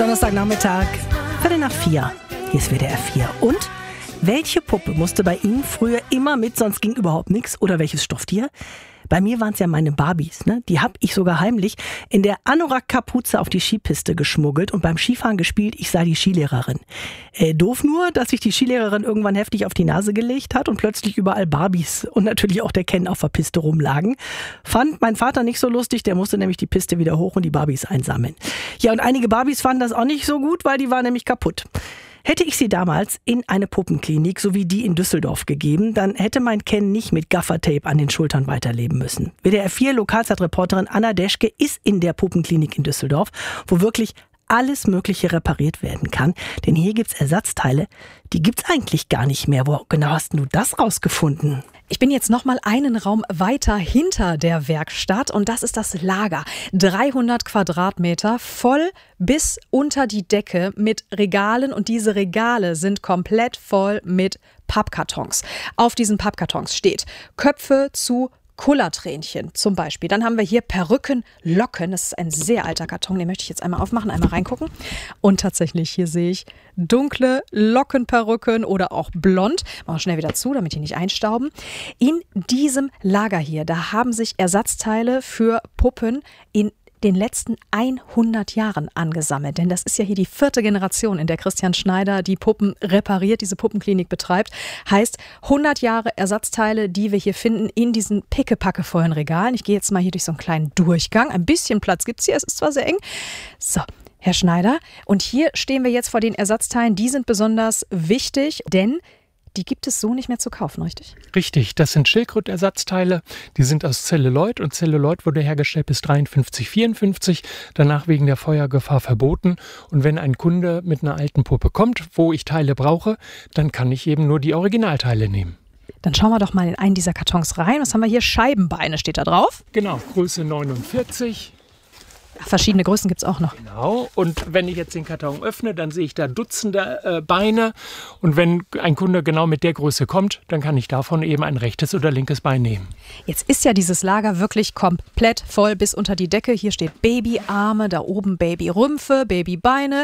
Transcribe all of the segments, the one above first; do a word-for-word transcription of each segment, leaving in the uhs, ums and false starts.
Donnerstagnachmittag, Viertel nach vier. Hier ist W D R vier. Und welche Puppe musste bei Ihnen früher immer mit, sonst ging überhaupt nichts? Oder welches Stofftier? Bei mir waren es ja meine Barbies, ne? Die habe ich sogar heimlich in der Anorak-Kapuze auf die Skipiste geschmuggelt und beim Skifahren gespielt, ich sei die Skilehrerin. Äh, doof nur, dass sich die Skilehrerin irgendwann heftig auf die Nase gelegt hat und plötzlich überall Barbies und natürlich auch der Ken auf der Piste rumlagen. Fand mein Vater nicht so lustig, der musste nämlich die Piste wieder hoch und die Barbies einsammeln. Ja, und einige Barbies fanden das auch nicht so gut, weil die waren nämlich kaputt. Hätte ich sie damals in eine Puppenklinik, so wie die in Düsseldorf, gegeben, dann hätte mein Ken nicht mit Gaffertape an den Schultern weiterleben müssen. W D R vier Lokalzeitreporterin Anna Deschke ist in der Puppenklinik in Düsseldorf, wo wirklich alles Mögliche repariert werden kann. Denn hier gibt's Ersatzteile, die gibt's eigentlich gar nicht mehr. Wo genau hast du das rausgefunden? Ich bin jetzt noch mal einen Raum weiter hinter der Werkstatt und das ist das Lager. dreihundert Quadratmeter, voll bis unter die Decke mit Regalen und diese Regale sind komplett voll mit Pappkartons. Auf diesen Pappkartons steht Köpfe zu Kullertränchen zum Beispiel. Dann haben wir hier Perücken, Locken. Das ist ein sehr alter Karton, den möchte ich jetzt einmal aufmachen, einmal reingucken. Und tatsächlich, hier sehe ich dunkle Lockenperücken oder auch blond. Machen wir schnell wieder zu, damit die nicht einstauben. In diesem Lager hier, da haben sich Ersatzteile für Puppen in den letzten hundert Jahren angesammelt. Denn das ist ja hier die vierte Generation, in der Christian Schneider die Puppen repariert, diese Puppenklinik betreibt. Heißt hundert Jahre Ersatzteile, die wir hier finden in diesen pickepackevollen Regalen. Ich gehe jetzt mal hier durch so einen kleinen Durchgang. Ein bisschen Platz gibt es hier, es ist zwar sehr eng. So, Herr Schneider. Und hier stehen wir jetzt vor den Ersatzteilen. Die sind besonders wichtig, denn die gibt es so nicht mehr zu kaufen, richtig? Richtig, das sind Schildkrötersatzteile, die sind aus Zelluloid und Zelluloid wurde hergestellt bis dreiundfünfzig, vierundfünfzig, danach wegen der Feuergefahr verboten. Und wenn ein Kunde mit einer alten Puppe kommt, wo ich Teile brauche, dann kann ich eben nur die Originalteile nehmen. Dann schauen wir doch mal in einen dieser Kartons rein. Was haben wir hier? Scheibenbeine steht da drauf. Genau, Größe neunundvierzig. Ach, verschiedene Größen gibt es auch noch. Genau, und wenn ich jetzt den Karton öffne, dann sehe ich da Dutzende äh, Beine. Und wenn ein Kunde genau mit der Größe kommt, dann kann ich davon eben ein rechtes oder linkes Bein nehmen. Jetzt ist ja dieses Lager wirklich komplett voll bis unter die Decke. Hier steht Babyarme, da oben Babyrümpfe, Babybeine.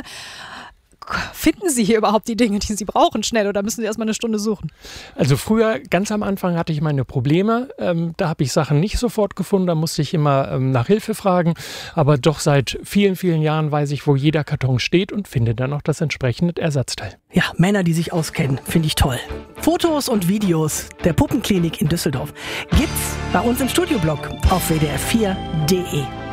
Finden Sie hier überhaupt die Dinge, die Sie brauchen, schnell oder müssen Sie erstmal eine Stunde suchen? Also früher, ganz am Anfang hatte ich meine Probleme. Ähm, da habe ich Sachen nicht sofort gefunden, da musste ich immer ähm, nach Hilfe fragen. Aber doch seit vielen, vielen Jahren weiß ich, wo jeder Karton steht und finde dann auch das entsprechende Ersatzteil. Ja, Männer, die sich auskennen, finde ich toll. Fotos und Videos der Puppenklinik in Düsseldorf gibt's bei uns im Studioblog auf W D R vier punkt de.